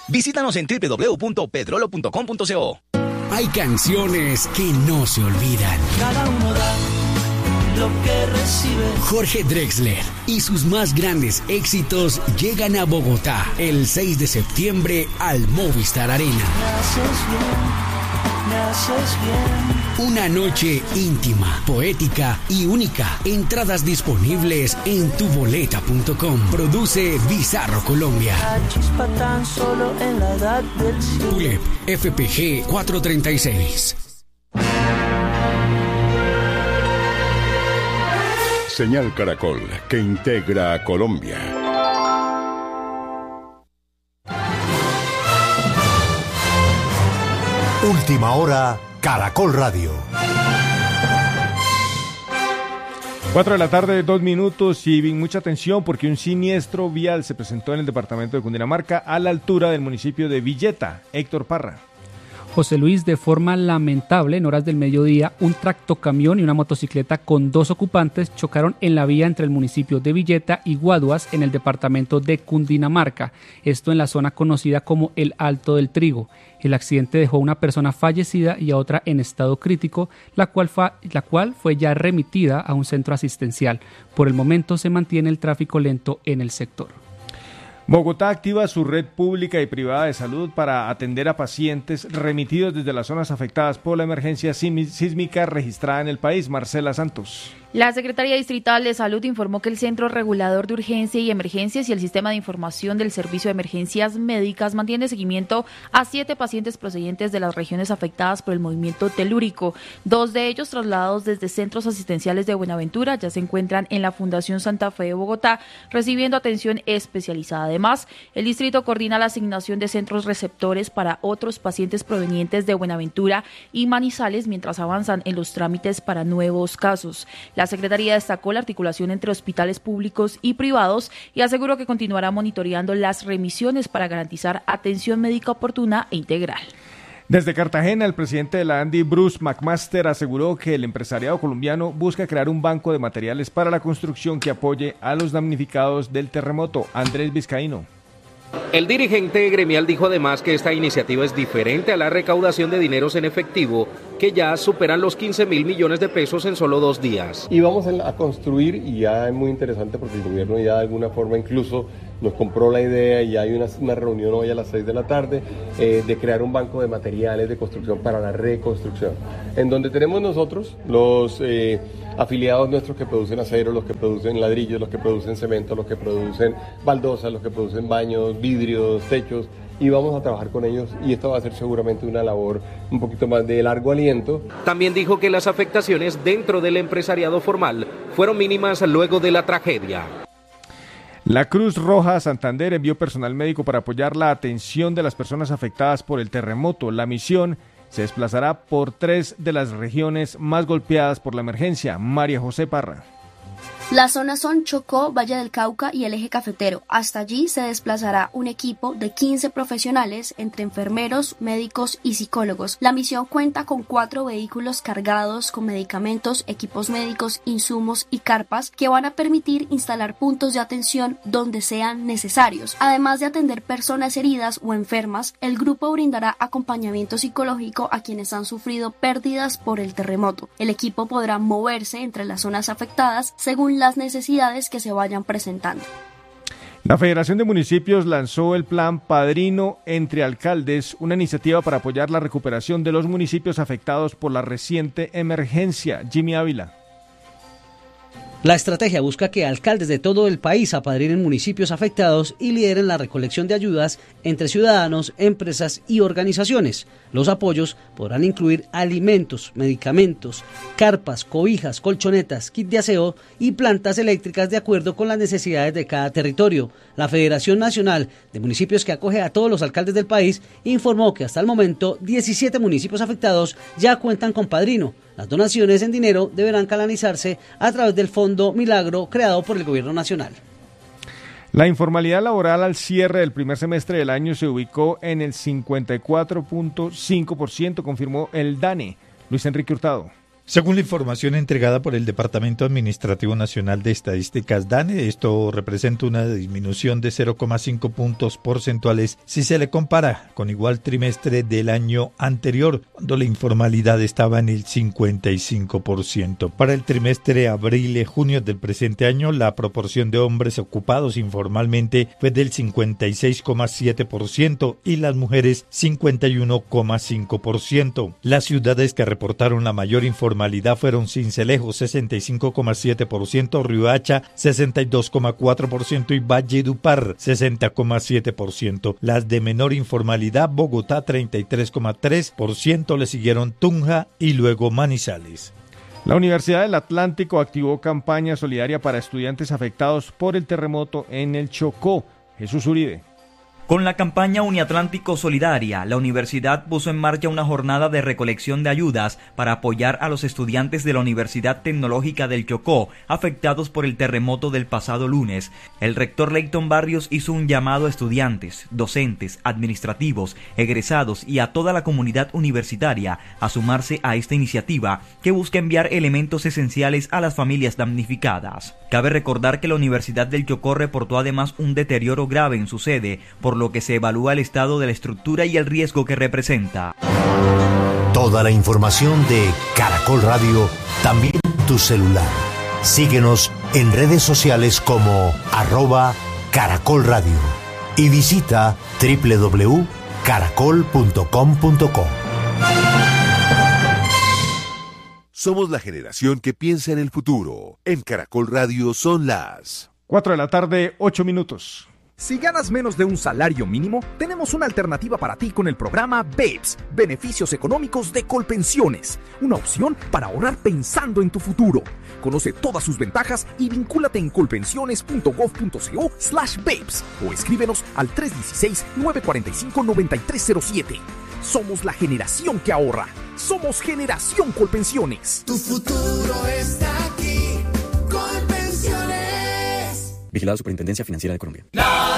Visítanos en www.pedrolo.com.co. Hay canciones que no se olvidan. Cada uno da lo que recibe. Jorge Drexler y sus más grandes éxitos llegan a Bogotá el 6 de septiembre al Movistar Arena. Me haces bien. Una noche íntima, poética y única. Entradas disponibles en tuboleta.com. Produce Bizarro Colombia. La chispa tan solo en la edad del cielo. ULEP FPG 436. Señal Caracol, que integra a Colombia. Última hora, Caracol Radio. 4 de la tarde, 2 minutos, y mucha atención porque un siniestro vial se presentó en el departamento de Cundinamarca a la altura del municipio de Villeta. Héctor Parra. José Luis, de forma lamentable, en horas del mediodía, un tractocamión y una motocicleta con 2 ocupantes chocaron en la vía entre el municipio de Villeta y Guaduas, en el departamento de Cundinamarca, esto en la zona conocida como el Alto del Trigo. El accidente dejó a una persona fallecida y a otra en estado crítico, la cual fue ya remitida a un centro asistencial. Por el momento se mantiene el tráfico lento en el sector. Bogotá activa su red pública y privada de salud para atender a pacientes remitidos desde las zonas afectadas por la emergencia sísmica registrada en el país. Marcela Santos. La Secretaría Distrital de Salud informó que el Centro Regulador de Urgencia y Emergencias y el Sistema de Información del Servicio de Emergencias Médicas mantiene seguimiento a 7 pacientes procedentes de las regiones afectadas por el movimiento telúrico. 2 de ellos, trasladados desde centros asistenciales de Buenaventura, ya se encuentran en la Fundación Santa Fe de Bogotá, recibiendo atención especializada. Además, el distrito coordina la asignación de centros receptores para otros pacientes provenientes de Buenaventura y Manizales, mientras avanzan en los trámites para nuevos casos. La Secretaría destacó la articulación entre hospitales públicos y privados y aseguró que continuará monitoreando las remisiones para garantizar atención médica oportuna e integral. Desde Cartagena, el presidente de la ANDI, Bruce McMaster, aseguró que el empresariado colombiano busca crear un banco de materiales para la construcción que apoye a los damnificados del terremoto. Andrés Vizcaíno. El dirigente gremial dijo además que esta iniciativa es diferente a la recaudación de dineros en efectivo, que ya superan los 15.000 millones de pesos en solo 2 días. Y vamos a construir, y ya es muy interesante porque el gobierno ya de alguna forma incluso nos compró la idea, y hay una reunión hoy a las 6 de la tarde de crear un banco de materiales de construcción para la reconstrucción, en donde tenemos nosotros los afiliados nuestros que producen acero, los que producen ladrillos, los que producen cemento, los que producen baldosas, los que producen baños, vidrios, techos, y vamos a trabajar con ellos, y esto va a ser seguramente una labor un poquito más de largo aliento. También dijo que las afectaciones dentro del empresariado formal fueron mínimas luego de la tragedia. La Cruz Roja Santander envió personal médico para apoyar la atención de las personas afectadas por el terremoto. La misión se desplazará por 3 de las regiones más golpeadas por la emergencia. María José Parra. Las zonas son Chocó, Valle del Cauca y el Eje Cafetero. Hasta allí se desplazará un equipo de 15 profesionales, entre enfermeros, médicos y psicólogos. La misión cuenta con 4 vehículos cargados con medicamentos, equipos médicos, insumos y carpas que van a permitir instalar puntos de atención donde sean necesarios. Además de atender personas heridas o enfermas, el grupo brindará acompañamiento psicológico a quienes han sufrido pérdidas por el terremoto. El equipo podrá moverse entre las zonas afectadas según las necesidades que se vayan presentando. La Federación de Municipios lanzó el plan Padrino entre Alcaldes, una iniciativa para apoyar la recuperación de los municipios afectados por la reciente emergencia. Jimmy Ávila. La estrategia busca que alcaldes de todo el país apadrinen municipios afectados y lideren la recolección de ayudas entre ciudadanos, empresas y organizaciones. Los apoyos podrán incluir alimentos, medicamentos, carpas, cobijas, colchonetas, kit de aseo y plantas eléctricas de acuerdo con las necesidades de cada territorio. La Federación Nacional de Municipios, que acoge a todos los alcaldes del país, informó que hasta el momento 17 municipios afectados ya cuentan con padrino. Las donaciones en dinero deberán canalizarse a través del Fondo Milagro creado por el Gobierno Nacional. La informalidad laboral al cierre del primer semestre del año se ubicó en el 54.5%, confirmó el DANE. Luis Enrique Hurtado. Según la información entregada por el Departamento Administrativo Nacional de Estadísticas DANE, esto representa una disminución de 0,5 puntos porcentuales si se le compara con igual trimestre del año anterior, cuando la informalidad estaba en el 55%. Para el trimestre abril-junio del presente año, la proporción de hombres ocupados informalmente fue del 56,7% y las mujeres 51,5%. Las ciudades que reportaron la mayor informalidad fueron Sincelejo 65,7%, Riohacha 62,4% y Valledupar 60,7%. Las de menor informalidad, Bogotá 33,3%, le siguieron Tunja y luego Manizales. La Universidad del Atlántico activó campaña solidaria para estudiantes afectados por el terremoto en el Chocó. Jesús Uribe. Con la campaña Uniatlántico Solidaria, la universidad puso en marcha una jornada de recolección de ayudas para apoyar a los estudiantes de la Universidad Tecnológica del Chocó, afectados por el terremoto del pasado lunes. El rector Leighton Barrios hizo un llamado a estudiantes, docentes, administrativos, egresados y a toda la comunidad universitaria a sumarse a esta iniciativa que busca enviar elementos esenciales a las familias damnificadas. Cabe recordar que la Universidad del Chocó reportó además un deterioro grave en su sede, por lo que se evalúa el estado de la estructura y el riesgo que representa. Toda la información de Caracol Radio, también en tu celular. Síguenos en redes sociales como @Caracol Radio y visita www.caracol.com.co. Somos la generación que piensa en el futuro. En Caracol Radio son las 4 de la tarde, 8 minutos. Si ganas menos de un salario mínimo, tenemos una alternativa para ti con el programa BEPS, Beneficios Económicos de Colpensiones, una opción para ahorrar pensando en tu futuro. Conoce todas sus ventajas y vincúlate en colpensiones.gov.co/BEPS o escríbenos al 316-945-9307. Somos la generación que ahorra. Somos Generación Colpensiones. Tu futuro está aquí. Colpensiones. Vigilado Superintendencia Financiera de Colombia.